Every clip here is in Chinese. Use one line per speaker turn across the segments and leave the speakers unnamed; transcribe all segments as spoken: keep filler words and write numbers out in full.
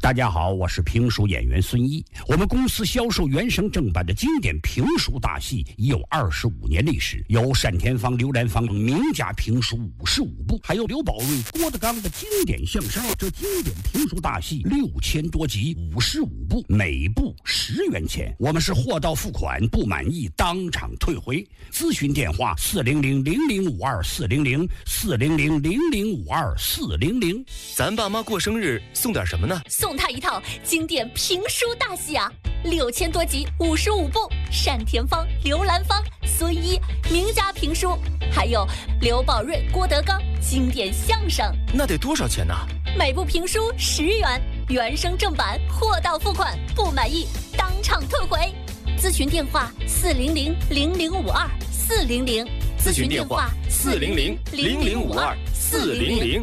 大家好，我是评书演员孙一。我们公司销售原声正版的经典评书大戏已有二十五年历史，有单田芳、刘兰芳等名家评书五十五部，还有刘宝瑞、郭德纲的经典相声。这经典评书大戏六千多集，五十五部，每部十元钱。我们是货到付款，不满意当场退回。咨询电话：四零零零零五二四零零四零零零零五二四零零。
咱爸妈过生日送点什么呢？
送他一套经典评书大戏啊，六千多集，五十五部，单田芳、刘兰芳、孙一名家评书，还有刘宝瑞、郭德纲经典相声。
那得多少钱呢？
每部评书十元，原声正版，货到付款，不满意当场退回。咨询电话：四零零零零五二四零零。
咨询电话：四零零零零五二四零零。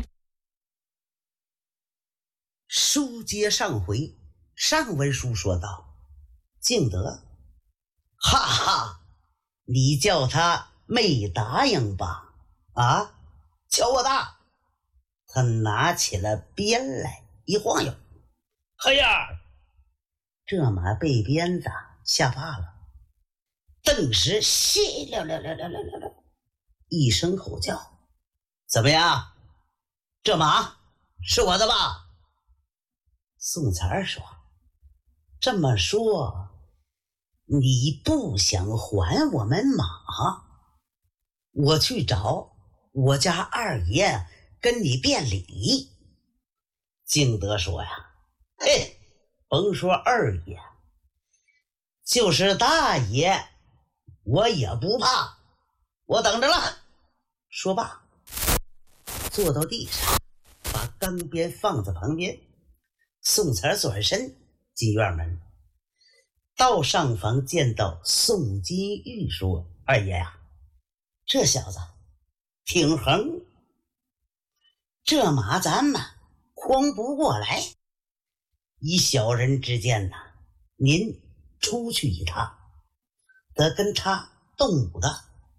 书接上回，上文书说道：敬德，哈哈，你叫他没答应吧？啊，瞧我大！他拿起了鞭来，一晃悠，嘿呀！这马被鞭子吓怕了，顿时稀了了了了了了了一声吼叫：怎么样？这马是我的吧？宋才儿说：这么说你不想还我们马？我去找我家二爷跟你辩理。敬德说呀：嘿，甭说二爷，就是大爷我也不怕，我等着了。说罢坐到地上，把钢鞭放在旁边。宋才转身进院门，到上房见到宋金玉，说：二爷呀、啊，这小子挺横，这马咱们诓不过来，以小人之见呐，您出去一趟，得跟他动武的，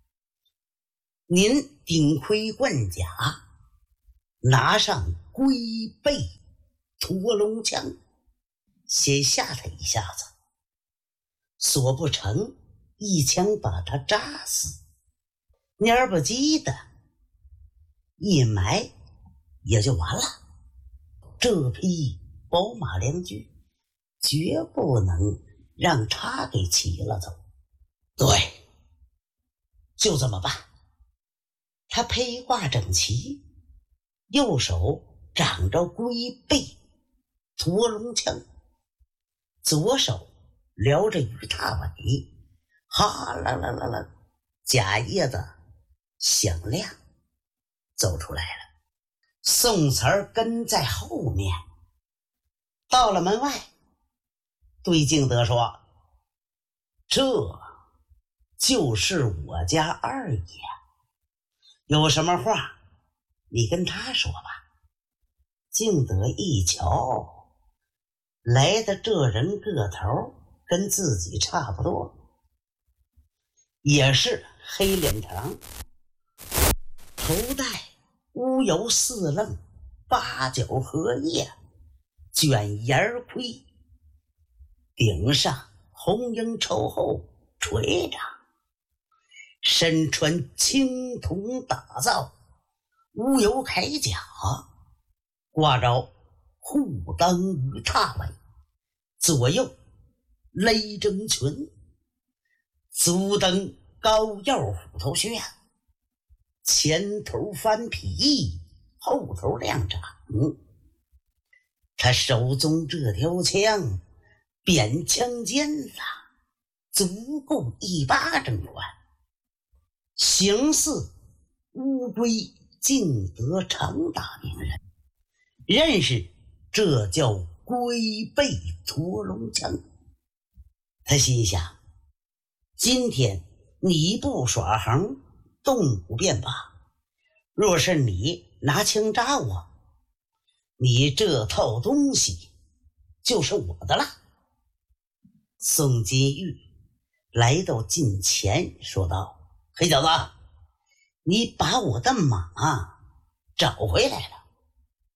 您顶盔贯甲，拿上龟背驼龙枪，先吓他一下子，所不成一枪把他扎死，蔫不叽的一埋也就完了。这匹宝马良驹绝不能让他给骑了走。对，就这么办。他披挂整齐，右手掌着龟背驼龙枪，左手撩着鱼踏尾，哈啦啦啦啦，假叶子响亮，走出来了。宋词儿跟在后面，到了门外，对敬德说：这就是我家二爷，有什么话你跟他说吧。敬德一瞧，来的这人个头跟自己差不多，也是黑脸膛，头戴乌油四楞八角荷叶卷檐盔，顶上红缨绸后垂着，身穿青铜打造乌油铠甲，挂着护裆与踏尾，左右勒征裙，足蹬高腰虎头靴，前头翻皮，后头亮掌。他手中这条枪，扁枪尖子足够一巴掌宽，形似乌龟敬德常打名人，认识这叫龟背驼龙枪。他心想，今天你不耍横动武便罢，若是你拿枪扎我，你这套东西就是我的了。宋金玉来到近前说道：黑小子，你把我的马找回来了。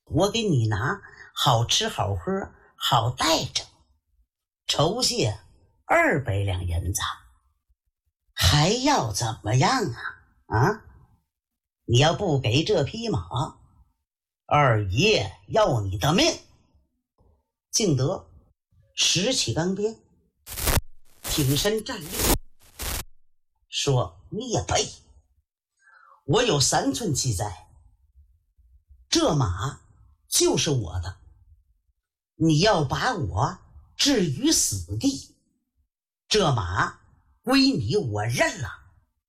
我给你拿好吃好喝好带着，酬谢二百两银子，还要怎么样啊？啊，你要不给这匹马，二爷要你的命。敬德拾起钢鞭，挺身站立，说：你也配？我有三寸气在，这马就是我的，你要把我置于死地，这马归你我认了。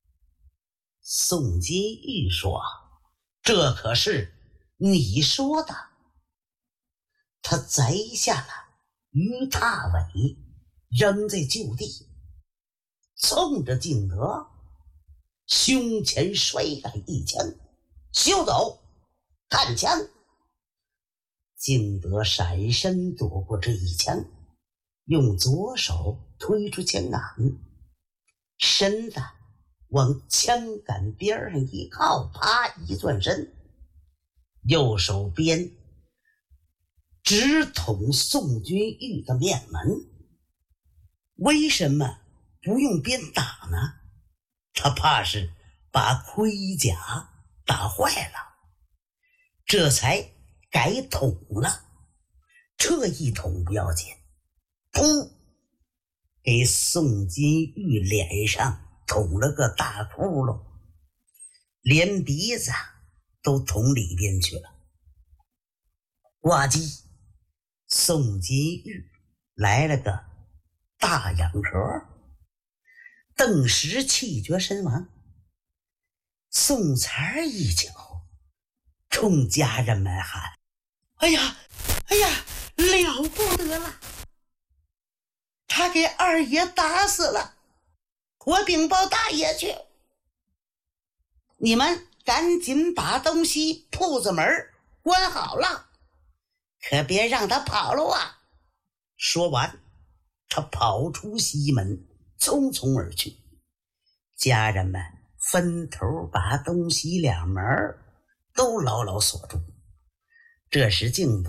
宋金玉说：这可是你说的。他摘下了鱼踏尾，扔在就地，冲着敬德胸前摔来一枪，休走，看枪。敬德闪身躲过这一枪，用左手推出枪杆，身子往枪杆边上一靠，啪一转身，右手边直捅宋君玉的面门。为什么不用鞭打呢？他怕是把盔甲打坏了，这才改捅了。这一捅不要紧，噗，给宋金玉脸上捅了个大窟窿，连鼻子都捅里边去了。呱唧，宋金玉来了个大仰壳，顿时气绝身亡。宋才一瞧，冲家人们喊：哎呀哎呀，了不得了，他给二爷打死了，我禀报大爷去。你们赶紧把东西铺子门关好了，可别让他跑了啊。说完，他跑出西门，匆匆而去。家人们分头把东西两门都牢牢锁住。这时敬德